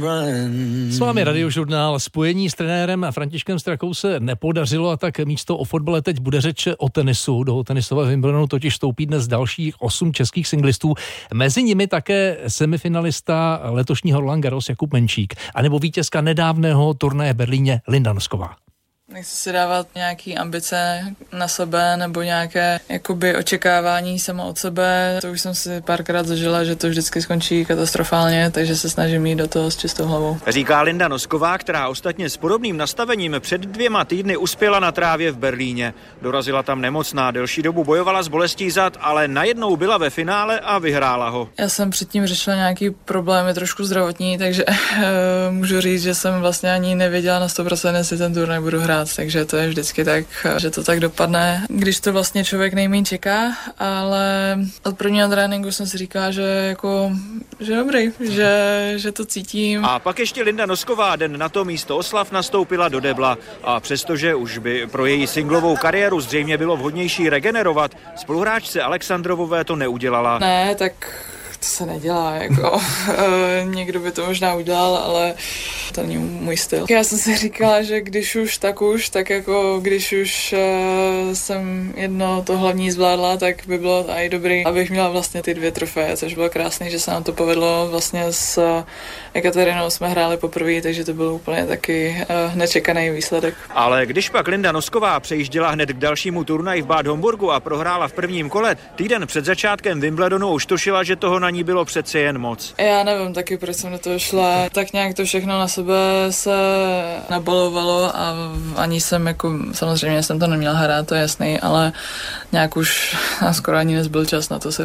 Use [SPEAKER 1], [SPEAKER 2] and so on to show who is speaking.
[SPEAKER 1] S vámi Radiožurnál. Spojení s trenérem Františkem Strakou se nepodařilo a tak místo o fotbale teď bude řeč o tenisu. Do tenisové Wimbledonu totiž vstoupí dnes dalších 8 českých singlistů. Mezi nimi také semifinalista letošního Roland Garros Jakub Menčík, anebo vítězka nedávného turnaje v Berlíně Linda Nosková.
[SPEAKER 2] Nechci si dávat nějaký ambice na sebe nebo nějaké jakoby očekávání sama od sebe. To už jsem si párkrát zažila, že to vždycky skončí katastrofálně, takže se snažím jít do toho s čistou hlavou.
[SPEAKER 3] Říká Linda Nosková, která ostatně s podobným nastavením před 2 týdny uspěla na trávě v Berlíně. Dorazila tam nemocná, delší dobu bojovala s bolestí zad, ale najednou byla ve finále a vyhrála ho.
[SPEAKER 2] Já jsem předtím řešila nějaký problémy trošku zdravotní, takže můžu říct, že jsem vlastně ani nevěděla na 100%, jestli ten turnaj budu hrát. Takže to je vždycky tak, že to tak dopadne, když to vlastně člověk nejméně čeká, ale od prvního tréninku jsem si říkala, že dobrý, že to cítím.
[SPEAKER 3] A pak ještě Linda Nosková den na to místo oslav nastoupila do debla a přestože už by pro její singlovou kariéru zřejmě bylo vhodnější regenerovat, spoluhráčce Alexandrovové to neudělala.
[SPEAKER 2] Ne, tak to se nedělá, někdo by to možná udělal, ale to není můj styl. Já jsem si říkala, že když už, tak jako když už jsem jedno to hlavní zvládla, tak by bylo i dobrý, abych měla vlastně ty 2 trofeje, což bylo krásný, že se nám to povedlo. Vlastně s Ekaterinou jsme hráli poprvé, takže to byl úplně taky nečekaný výsledek.
[SPEAKER 3] Ale když pak Linda Nosková přejížděla hned k dalšímu turnaji v Bad Homburgu a prohrála v prvním kole, týden před začátkem Wimbledonu už tušila, že toho na ní bylo přece jen moc.
[SPEAKER 2] Já nevím taky, proč jsem do toho šla. Tak nějak to všechno na sebe se nabalovalo a ani jsem samozřejmě jsem to neměla hrát, to je jasný, ale nějak už skoro ani nezbyl čas na to se